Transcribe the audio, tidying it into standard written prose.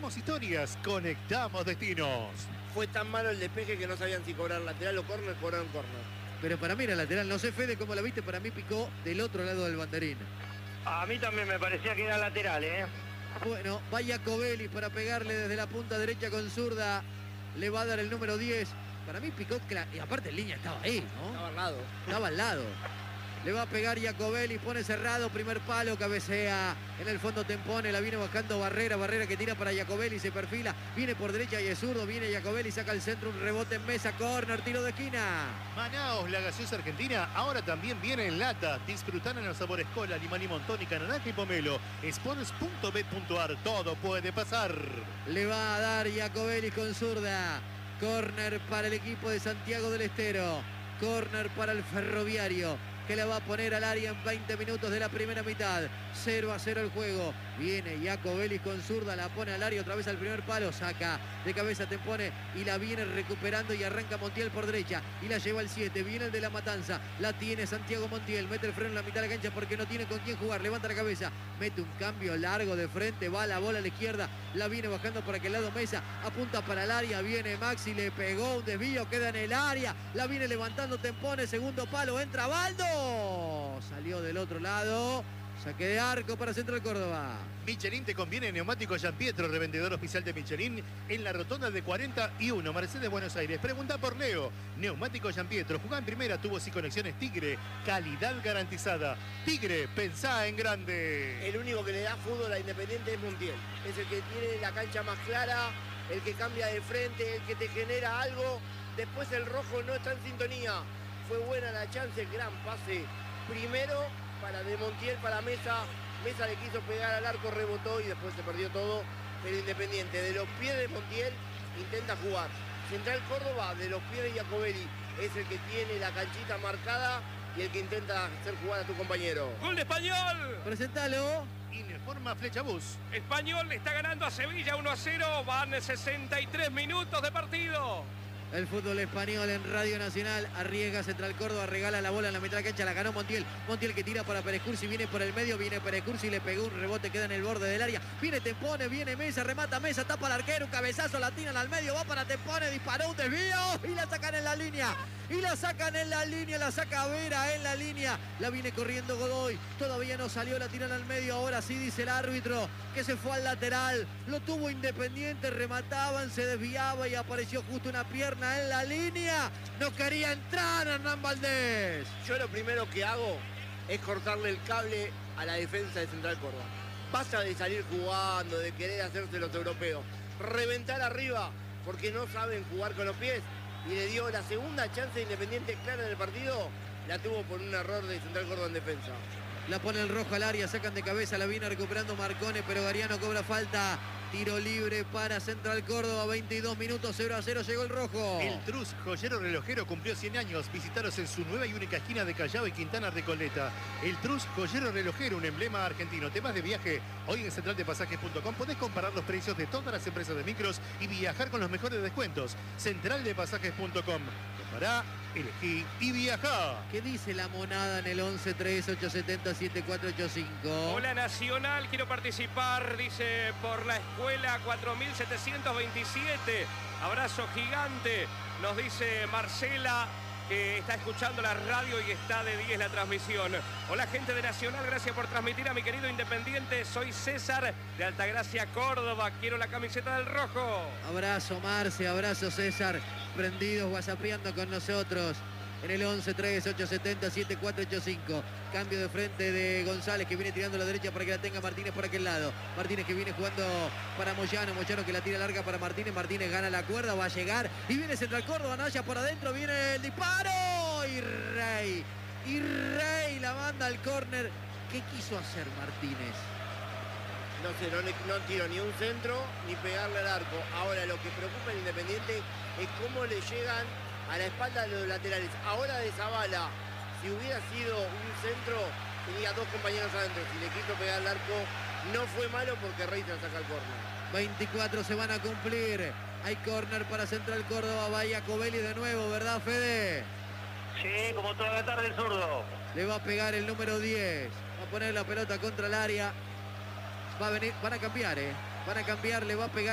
Contamos historias, conectamos destinos. Fue tan malo el despeje que no sabían si cobrar lateral o córner, cobraron córner. Pero para mí era lateral, no sé, Fede, cómo la viste, para mí picó del otro lado del banderín. A mí también me parecía que era lateral, ¿eh? Bueno, va Jacobelli para pegarle desde la punta derecha con zurda. Le va a dar el número 10. Para mí picó, y aparte en línea estaba ahí, ¿no? Estaba al lado. Estaba al lado. Le va a pegar Jacobelli, pone cerrado, primer palo, cabecea. En el fondo Tempone, la viene bajando Barrera. Barrera que tira para Jacobelli, se perfila. Viene por derecha y es zurdo, viene Jacobelli, saca el centro, un rebote en mesa, córner, tiro de esquina. Manaos, la gaseosa argentina, ahora también viene en lata. Disfrutan en los sabores cola, limón y tónica, naranja y pomelo. Sports.bet.ar, todo puede pasar. Le va a dar Jacobelli con zurda. Córner para el equipo de Santiago del Estero. Córner para el Ferroviario, que la va a poner al área en 20 minutos de la primera mitad. 0-0 el juego. Viene Jacobelli con zurda, la pone al área otra vez al primer palo. Saca de cabeza Tempone y la viene recuperando y arranca Montiel por derecha. Y la lleva al 7. Viene el de la Matanza. La tiene Santiago Montiel. Mete el freno en la mitad de la cancha porque no tiene con quién jugar. Levanta la cabeza. Mete un cambio largo de frente. Va la bola a la izquierda. La viene bajando por aquel lado Mesa. Apunta para el área. Viene Maxi. Le pegó un desvío. Queda en el área. La viene levantando Tempone. Segundo palo. Entra Baldo. Salió del otro lado. Saque de arco para Central Córdoba. Michelin te conviene neumático Gianpietro, revendedor oficial de Michelin en la rotonda de 41, Mercedes, Buenos Aires. Pregunta por Leo. Neumático Gianpietro, jugá en primera, tubos y conexiones Tigre, calidad garantizada. Tigre, pensá en grande. El único que le da fútbol a Independiente es Montiel. Es el que tiene la cancha más clara, el que cambia de frente, el que te genera algo. Después el rojo no está en sintonía. Fue buena la chance, gran pase. Primero para de Montiel, para Mesa. Mesa le quiso pegar al arco, rebotó y después se perdió todo. Pero Independiente, de los pies de Montiel, intenta jugar. Central Córdoba, de los pies de Jacobelli, es el que tiene la canchita marcada y el que intenta hacer jugar a tu compañero. ¡Gol de Español! Presentalo. Informa Flechabús. Español le está ganando a Sevilla 1-0. Van 63 minutos de partido. El fútbol español en Radio Nacional. Arriesga Central Córdoba, regala la bola en la mitad de la cancha, la ganó Montiel. Montiel que tira para Pérez Cursi, viene por el medio, viene Pérez Cursi, le pegó un rebote, queda en el borde del área. Viene Tempone, viene Mesa, remata Mesa, tapa al arquero, un cabezazo, la tiran al medio, va para Tempone, disparó un desvío y la sacan en la línea. Y la sacan en la línea, la saca Vera en la línea. La viene corriendo Godoy, todavía no salió, la tiran al medio, ahora sí dice el árbitro que se fue al lateral. Lo tuvo Independiente, remataban, se desviaba y apareció justo una pierna en la línea. No quería entrar Hernán Valdés. Yo lo primero que hago es cortarle el cable a la defensa de Central Córdoba. Basta de salir jugando, de querer hacerse los europeos. Reventar arriba porque no saben jugar con los pies. Y le dio la segunda chance de Independiente clara en el partido. La tuvo por un error de Central Córdoba en defensa. La pone el rojo al área, sacan de cabeza, la viene recuperando Marcone, pero Gariano cobra falta. Tiro libre para Central Córdoba, 22 minutos, 0-0, llegó el rojo. El Trus, joyero relojero, cumplió 100 años. Visitaros en su nueva y única esquina de Callao y Quintana Recoleta. El Trus, joyero relojero, un emblema argentino. Temas de viaje, hoy en centraldepasajes.com podés comparar los precios de todas las empresas de micros y viajar con los mejores descuentos. Centraldepasajes.com. Compará, elegí y viajá. ¿Qué dice la monada en el 11-3-870-7485? Hola Nacional, quiero participar, dice por la escuela 4727. Abrazo gigante, nos dice Marcela, que está escuchando la radio y está de 10 la transmisión. Hola gente de Nacional, gracias por transmitir a mi querido Independiente. Soy César de Altagracia, Córdoba. Quiero la camiseta del rojo. Abrazo Marce, abrazo César. Prendidos, whatsappeando con nosotros. En el 11-3-870-7485. Cambio de frente de González, que viene tirando a la derecha para que la tenga Martínez por aquel lado. Martínez que viene jugando para Moyano. Moyano que la tira larga para Martínez. Martínez gana la cuerda, va a llegar. Y viene Central Córdoba, Naya por adentro. Viene el disparo. Y Rey la manda al córner. ¿Qué quiso hacer Martínez? No sé, no tiró ni un centro ni pegarle al arco. Ahora lo que preocupa al Independiente es cómo le llegan a la espalda de los laterales. Ahora de Zavala, si hubiera sido un centro, tenía dos compañeros adentro. Si le quiso pegar al arco, no fue malo porque Rey se la saca al córner. 24 se van a cumplir. Hay córner para Central Córdoba. Va Jacobelli de nuevo, ¿verdad, Fede? Sí, como toda la tarde el zurdo. Le va a pegar el número 10. Va a poner la pelota contra el área. Va a venir, van a cambiar, Van a cambiar, le va a pegar.